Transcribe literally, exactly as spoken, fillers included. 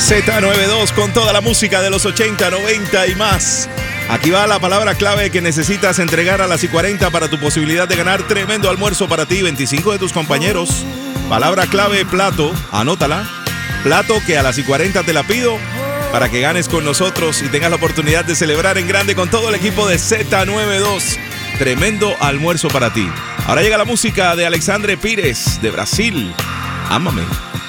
Z noventa y dos con toda la música de los ochenta, noventa y más. Aquí va la palabra clave que necesitas entregar a las y cuarenta para tu posibilidad de ganar tremendo almuerzo para ti y veinticinco de tus compañeros. Palabra clave, plato, anótala. Plato que a las y cuarenta te la pido para que ganes con nosotros y tengas la oportunidad de celebrar en grande con todo el equipo de Z noventa y dos. Tremendo almuerzo para ti. Ahora llega la música de Alexandre Pires de Brasil. Ámame.